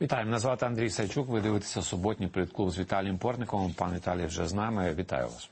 Вітаю, мене звати Андрій Сайчук, ви дивитеся суботній політклуб з Віталієм Портниковим. Пан Віталій вже з нами. Вітаю вас.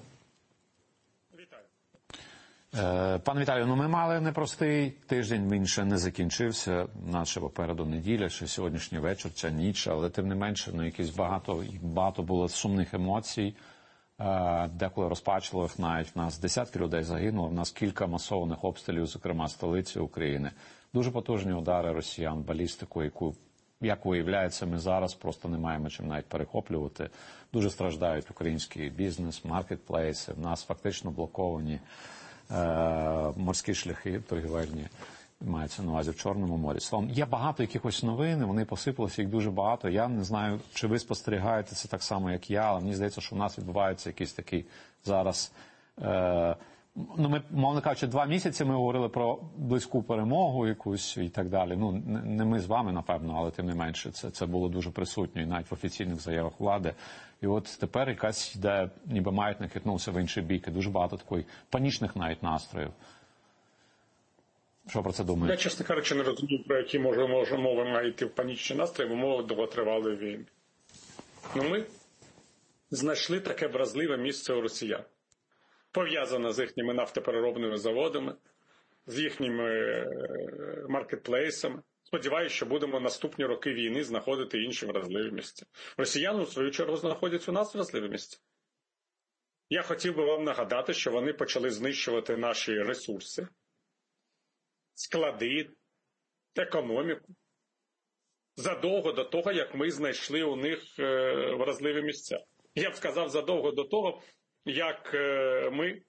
Вітаю. Пан Віталію, ми мали непростий тиждень, він ще не закінчився. У нас ще попереду неділя, ще сьогоднішній вечір, ця ніч, але тим не менше, якісь багато було сумних емоцій, деколи розпачливих навіть. В нас десятки людей загинуло, в нас кілька масованих обстрілів, зокрема столиці України. Дуже потужні удари росіян, балістику, яку, як виявляється, ми зараз просто не маємо чим навіть перехоплювати. Дуже страждають український бізнес, маркетплейси, в нас фактично блоковані морські шляхи торгівельні, мається на увазі в Чорному морі. Словом, є багато якихось новин, вони посипалися, їх дуже багато. Я не знаю, чи ви спостерігаєте це так само, як я, але мені здається, що в нас відбувається якийсь такий зараз... ми, мовно кажучи, 2 місяці ми говорили про близьку перемогу якусь і так далі. Не ми з вами, напевно, але тим не менше, це було дуже присутньо і навіть в офіційних заявах влади. І от тепер якась ідея, ніби маятник хитнувся в інший бік, і дуже багато таких панічних навіть настроїв. Що про це думаєте? Я, чесно кажучи, не розумію, про які мови має йти в панічні настрої, в умовах довготривалої війни. Ми знайшли таке вразливе місце у росіян. Пов'язане з їхніми нафтопереробними заводами, з їхніми маркетплейсами. Сподіваюся, що будемо наступні роки війни знаходити інші вразливі місця. Росіяни, в свою чергу, знаходять у нас вразливі місця. Я хотів би вам нагадати, що вони почали знищувати наші ресурси, склади, економіку, задовго до того, як ми знайшли у них вразливі місця. Я б сказав, задовго до того, як ми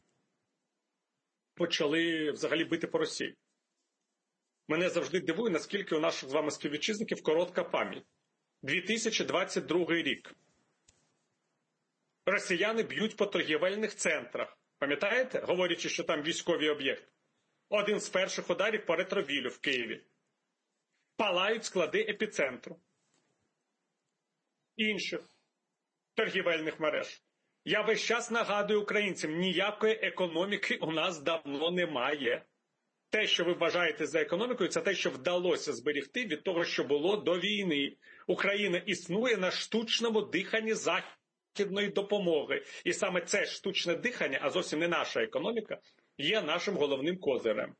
почали взагалі бити по Росії. Мене завжди дивує, наскільки у наших з вами співвітчизників коротка пам'ять. 2022 рік. Росіяни б'ють по торгівельних центрах. Пам'ятаєте? Говорячи, що там військові об'єкти. Один з перших ударів по Ретровілю в Києві. Палають склади епіцентру. Інших торгівельних мереж. Я весь час нагадую українцям, ніякої економіки у нас давно немає. Те, що ви вважаєте за економікою, це те, що вдалося зберегти від того, що було до війни. Україна існує на штучному диханні західної допомоги. І саме це штучне дихання, а зовсім не наша економіка, є нашим головним козирем.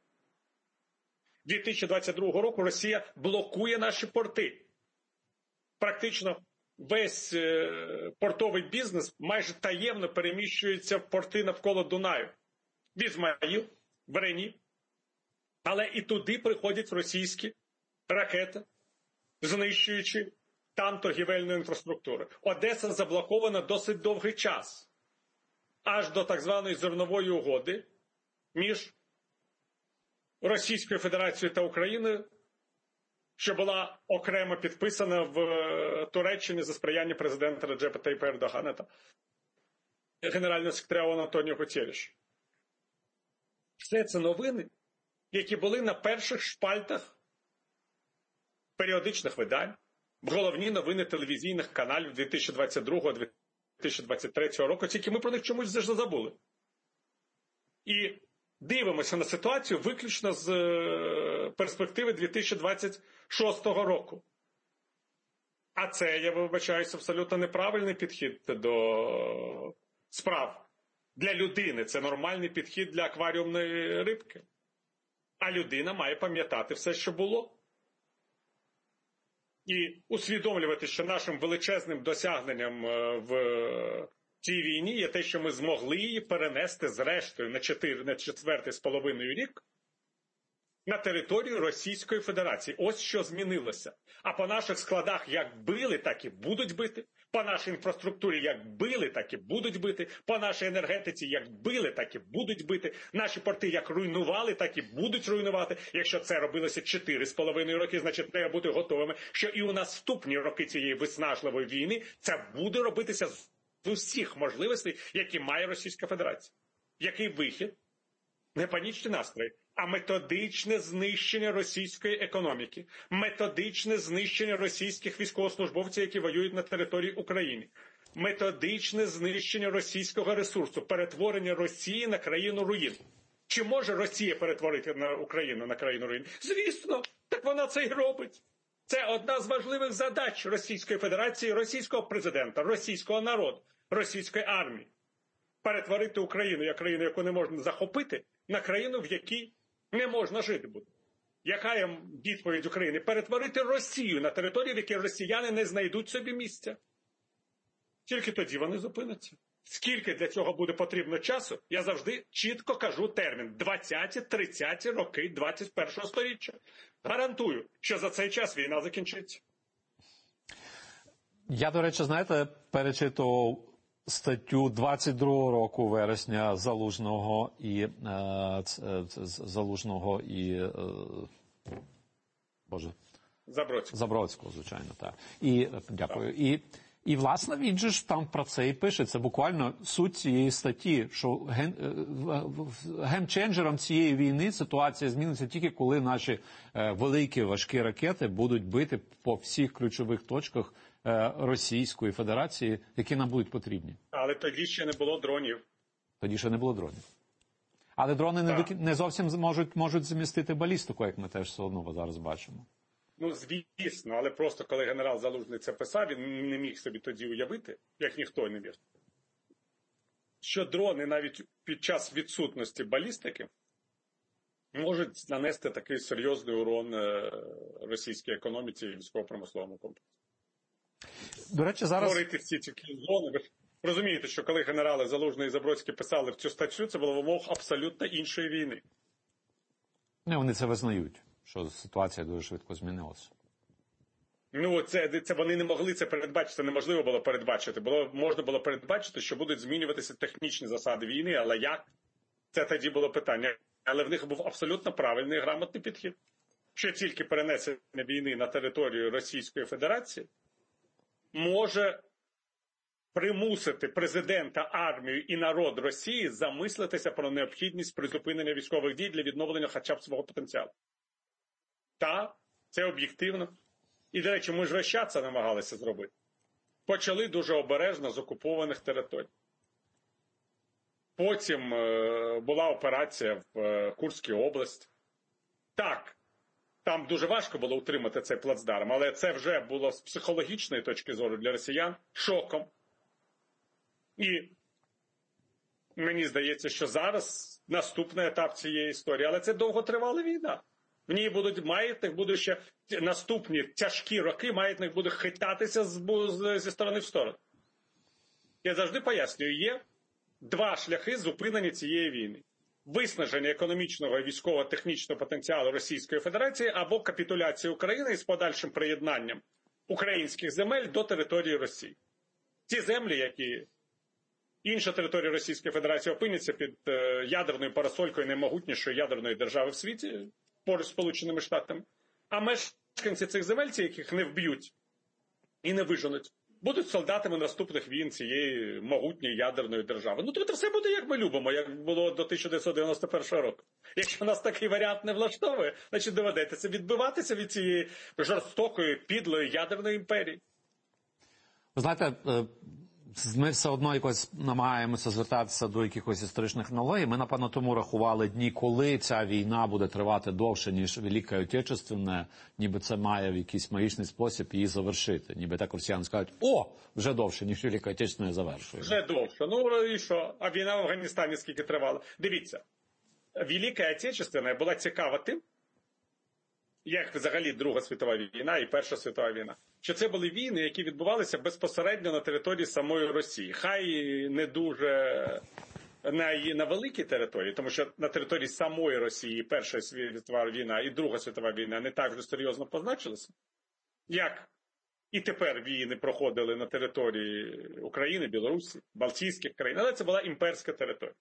2022 року Росія блокує наші порти. Практично весь портовий бізнес майже таємно переміщується в порти навколо Дунаю. В Ізмаїл, в Рені. Але і туди приходять російські ракети, знищуючи там торгівельну інфраструктуру. Одеса заблокована досить довгий час. Аж до так званої зернової угоди між Російською Федерацією та Україною, що була окремо підписана в Туреччині за сприяння президента Реджепа Тайпа Ердогана та генерального секретаря ООН Антоніо Гутерреша. Все це новини, які були на перших шпальтах періодичних видань, в головні новини телевізійних каналів 2022-2023 року, тільки ми про них чомусь завжди забули. І дивимося на ситуацію виключно з перспективи 2026 року. А це, я вибачаюся, абсолютно неправильний підхід до справ. Для людини це нормальний підхід для акваріумної рибки. А людина має пам'ятати все, що було. І усвідомлювати, що нашим величезним досягненням в цій війні є те, що ми змогли її перенести зрештою на 4,5 рік на територію Російської Федерації. Ось що змінилося. А по наших складах як били, так і будуть бити. По нашій інфраструктурі як били, так і будуть бити. По нашій енергетиці як били, так і будуть бити. Наші порти як руйнували, так і будуть руйнувати. Якщо це робилося 4,5 роки, значить треба бути готовими, що і у наступні роки цієї виснажливої війни це буде робитися з усіх можливостей, які має Російська Федерація. Який вихід? Не панічні настрої, а методичне знищення російської економіки, методичне знищення російських військовослужбовців, які воюють на території України, методичне знищення російського ресурсу, перетворення Росії на країну руїн. Чи може Росія перетворити Україну на країну руїн? Звісно, так вона це й робить. Це одна з важливих задач Російської Федерації, російського президента, російського народу, російської армії. Перетворити Україну як країну, яку не можна захопити, на країну, в якій не можна жити буде. Яка є відповідь України? Перетворити Росію на територію, в якій росіяни не знайдуть собі місця. Тільки тоді вони зупиняться. Скільки для цього буде потрібно часу, я завжди чітко кажу термін. 20-30 роки 21-го сторіччя. Гарантую, що за цей час війна закінчиться. Я, до речі, знаєте, перечитував статтю 22-го року вересня Залужного і Забродського, звичайно, так. І дякую. І, власне, він же ж там про це і пише. Це буквально суть цієї статті, що геймченджером цієї війни ситуація зміниться тільки коли наші великі важкі ракети будуть бити по всіх ключових точках Російської Федерації, які нам будуть потрібні. Але тоді ще не було дронів. Але дрони не зовсім можуть замістити балістику, як ми теж все одно зараз бачимо. Ну, звісно, але просто коли генерал Залужний це писав, він не міг собі тоді уявити, як ніхто не міг, що дрони навіть під час відсутності балістики можуть нанести такий серйозний урон російській економіці і військово-промисловому комплексу. До речі, зараз... Створити всі ці зони. Ви розумієте, що коли генерали Залужний і Забродський писали в цю статтю, це було в умовах абсолютно іншої війни. Не, вони це визнають, що ситуація дуже швидко змінилася. Ну, це вони не могли це передбачити, це неможливо було передбачити. Можна було передбачити, що будуть змінюватися технічні засади війни, але як? Це тоді було питання. Але в них був абсолютно правильний і грамотний підхід. Що тільки перенесення війни на територію Російської Федерації може примусити президента, армію і народ Росії замислитися про необхідність призупинення військових дій для відновлення хоча б свого потенціалу. Та, це об'єктивно. І, до речі, ми ж весь час це намагалися зробити. Почали дуже обережно з окупованих територій. Потім була операція в Курській області. Так, там дуже важко було утримати цей плацдарм, але це вже було з психологічної точки зору для росіян шоком. І мені здається, що зараз наступний етап цієї історії, але це довготривала війна. В ній будуть ще наступні тяжкі роки, маятник буде хитатися зі сторони в сторону. Я завжди пояснюю, є два шляхи зупинення цієї війни. Виснаження економічного і військово-технічного потенціалу Російської Федерації або капітуляція України із подальшим приєднанням українських земель до території Росії. Ті землі, які інша територія Російської Федерації опиняться під ядерною парасолькою наймогутнішої ядерної держави в світі, поруч з Сполученими Штатами, а мешканці цих земель, яких не вб'ють і не виженуть, будуть солдатами наступних війн цієї могутньої ядерної держави. Ну, тобто все буде, як ми любимо, як було до 1991 року. Якщо нас такий варіант не влаштовує, значить доведеться відбиватися від цієї жорстокої, підлої ядерної імперії. Ви знаєте, ми все одно якось намагаємося звертатися до якихось історичних аналогій. Ми, напевно, тому рахували дні, коли ця війна буде тривати довше, ніж Велика Отечественна, ніби це має в якийсь магічний спосіб її завершити. Ніби так росіяни скажуть, вже довше, ніж Велика Отечественна завершує. Вже довше. Ну і що? А війна в Афганістані скільки тривала? Дивіться, Велика Отечественна була цікава тим, як взагалі Друга світова війна і Перша світова війна, що це були війни, які відбувалися безпосередньо на території самої Росії. Хай не дуже на великій території, тому що на території самої Росії Перша світова війна і Друга світова війна не так вже серйозно позначилися, як і тепер війни проходили на території України, Білорусі, Балтійських країн, але це була імперська територія.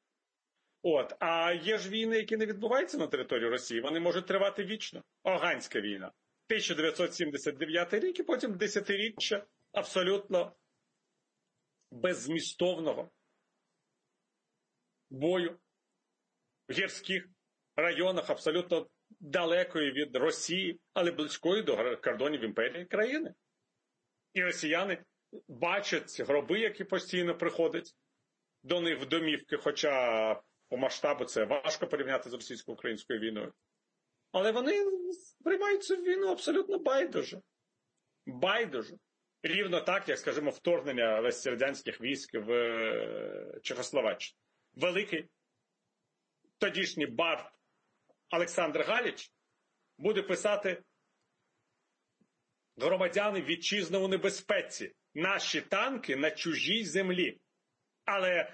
А є ж війни, які не відбуваються на території Росії, вони можуть тривати вічно. Афганська війна. 1979 рік і потім десятиріччя абсолютно беззмістовного бою в гірських районах, абсолютно далекої від Росії, але близької до кордонів імперії країни. І росіяни бачать гроби, які постійно приходять до них в домівки, хоча по масштабу це важко порівняти з російсько-українською війною. Але вони приймають цю війну абсолютно байдуже. байдуже. Рівно так, як, скажімо, вторгнення весь радянських військ в Чехословаччину. Великий тодішній бард Олександр Галіч буде писати: громадяни вітчизни у небезпеці, наші танки на чужій землі. Але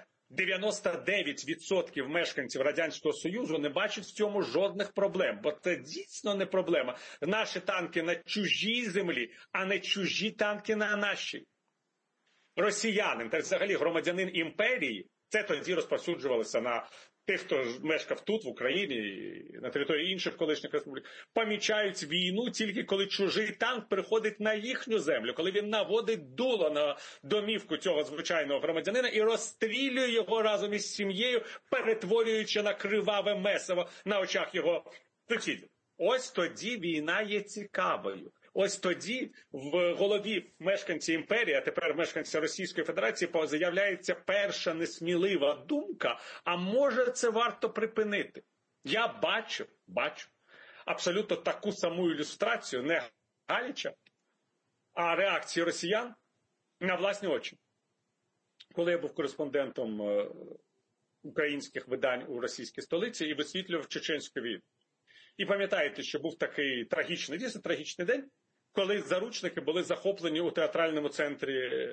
99% мешканців Радянського Союзу не бачать в цьому жодних проблем, бо це дійсно не проблема. Наші танки на чужій землі, а не чужі танки на нашій. Росіянин, та взагалі громадянин імперії, це тоді розповсюджувалося на тих, хто мешкав тут, в Україні, і на території інших колишніх республік, помічають війну тільки коли чужий танк приходить на їхню землю, коли він наводить дуло на домівку цього звичайного громадянина і розстрілює його разом із сім'єю, перетворюючи на криваве месиво на очах його сусідів. Ось тоді війна є цікавою. Ось тоді в голові мешканців імперії, а тепер мешканців Російської Федерації, з'являється перша несмілива думка, а може це варто припинити. Я бачу абсолютно таку саму ілюстрацію, не Галіча, а реакції росіян на власні очі. Коли я був кореспондентом українських видань у російській столиці і висвітлював чеченську війну. І пам'ятаєте, що був такий трагічний, дійсно трагічний день, коли заручники були захоплені у театральному центрі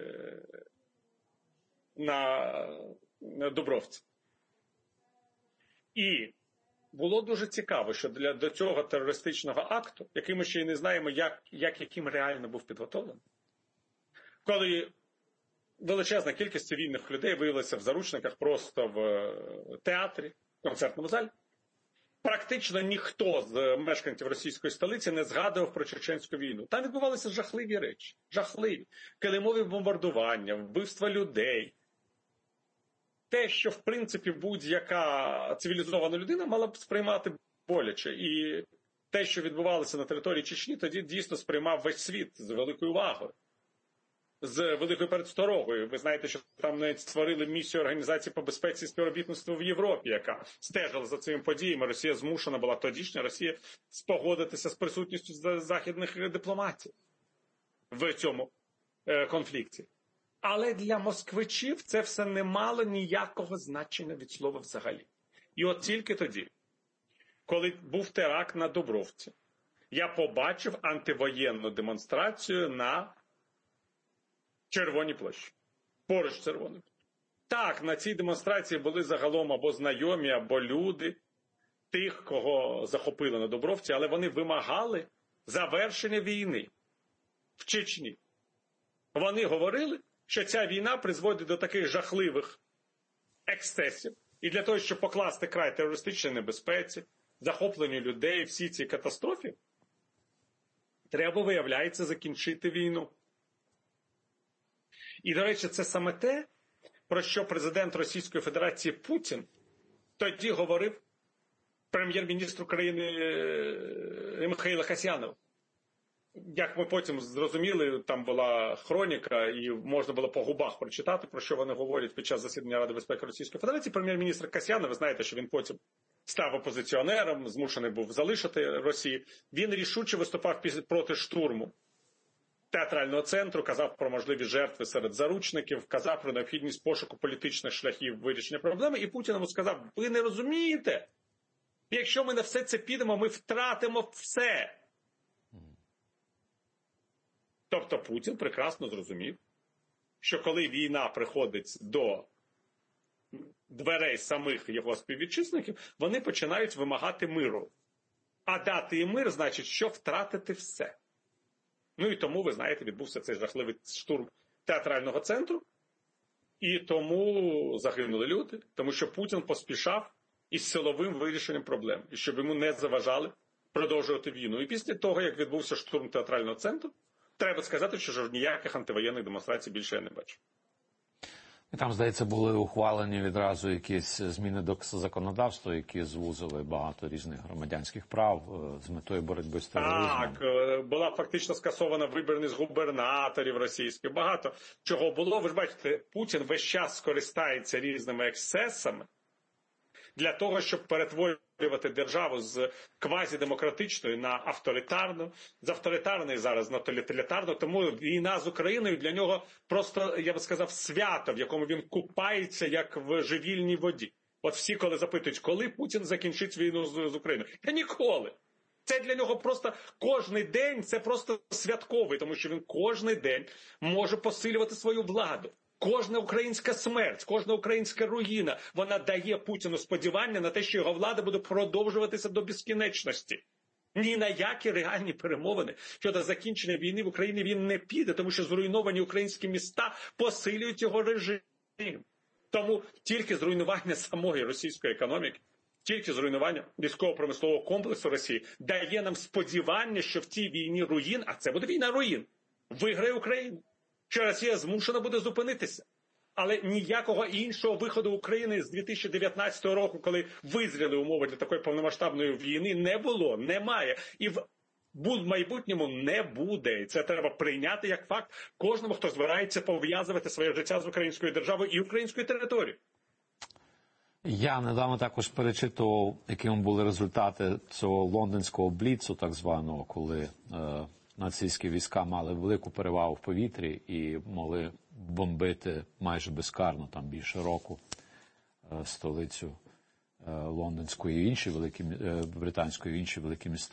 на Дубровці. І було дуже цікаво, що до цього терористичного акту, який ми ще й не знаємо, яким реально був підготовлений, коли величезна кількість цивільних людей виявилася в заручниках просто в театрі, в концертному залі, практично ніхто з мешканців російської столиці не згадував про чеченську війну. Там відбувалися жахливі речі. Жахливі. Килимові бомбардування, вбивства людей. Те, що, в принципі, будь-яка цивілізована людина мала б сприймати боляче. І те, що відбувалося на території Чечні, тоді дійсно сприймав весь світ з великою увагою. З великою передсторогою. Ви знаєте, що там навіть створили місію Організації по безпеці і співробітництву в Європі, яка стежила за цими подіями. Росія змушена була, тодішня Росія, спогодитися з присутністю західних дипломатів в цьому конфлікті. Але для москвичів це все не мало ніякого значення від слова взагалі. І от тільки тоді, коли був теракт на Дубровці, я побачив антивоєнну демонстрацію на Червоній площі. Поруч з Червоною. Так, на цій демонстрації були загалом або знайомі, або люди тих, кого захопили на Дубровці, але вони вимагали завершення війни в Чечні. Вони говорили, що ця війна призводить до таких жахливих ексцесів. І для того, щоб покласти край терористичній небезпеці, захопленню людей, всі ці катастрофи, треба, виявляється, закінчити війну. І, до речі, це саме те, про що президент Російської Федерації Путін тоді говорив прем'єр-міністру країни Михайла Касьянову. Як ми потім зрозуміли, там була хроніка, і можна було по губах прочитати, про що вони говорять під час засідання Ради безпеки Російської Федерації. Прем'єр-міністр Касьянов, ви знаєте, що він потім став опозиціонером, змушений був залишити Росію. Він рішуче виступав проти штурму театрального центру, казав про можливі жертви серед заручників, казав про необхідність пошуку політичних шляхів вирішення проблеми, і Путін йому сказав: ви не розумієте, якщо ми на все це підемо, ми втратимо все. Тобто Путін прекрасно зрозумів, що коли війна приходить до дверей самих його співвітчизників, вони починають вимагати миру. А дати їм мир значить, що втратити все. Ну і тому, ви знаєте, відбувся цей жахливий штурм театрального центру. І тому загинули люди, тому що Путін поспішав із силовим вирішенням проблем. І щоб йому не заважали продовжувати війну. І після того, як відбувся штурм театрального центру, треба сказати, що ніяких антивоєнних демонстрацій більше я не бачу. І там, здається, були ухвалені відразу якісь зміни до законодавства, які звузили багато різних громадянських прав з метою боротьби з тероризмом. Так, була фактично скасована вибірність губернаторів російських, багато чого було. Ви ж бачите, Путін весь час скористається різними ексцесами для того, щоб перетворювати державу з квазідемократичної на авторитарну, з авторитарної зараз на тоталітарну. Тому війна з Україною для нього просто, я би сказав, свято, в якому він купається, як в живільній воді. От всі, коли запитують, коли Путін закінчить війну з Україною? Та ніколи. Це для нього просто кожний день, це просто святковий, тому що він кожний день може посилювати свою владу. Кожна українська смерть, кожна українська руїна, вона дає Путіну сподівання на те, що його влада буде продовжуватися до безкінечності. Ні на які реальні перемовини щодо закінчення війни в Україні він не піде, тому що зруйновані українські міста посилюють його режим. Тому тільки зруйнування самої російської економіки, тільки зруйнування військово-промислового комплексу Росії дає нам сподівання, що в цій війні руїн, а це буде війна руїн, виграє Україна, що Росія змушена буде зупинитися. Але ніякого іншого виходу України з 2019 року, коли визріли умови для такої повномасштабної війни, не було, немає. І в майбутньому не буде. І це треба прийняти як факт кожному, хто збирається пов'язувати своє життя з українською державою і українською територією. Я недавно також перечитував, якими були результати цього лондонського бліцу, так званого, коли нацистські війська мали велику перевагу в повітрі і могли бомбити майже безкарно, там більше року, столицю лондонську і інші великі, британську і інші великі міста.